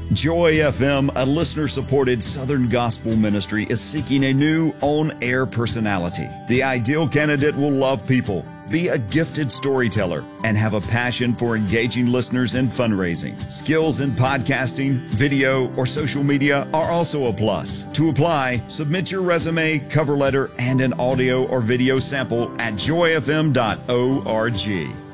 Joy FM, a listener-supported Southern gospel ministry, is seeking a new on-air personality. The ideal candidate will love people, be a gifted storyteller, and have a passion for engaging listeners in fundraising. Skills in podcasting, video, or social media are also a plus. To apply, submit your resume, cover letter, and an audio or video sample at joyfm.org.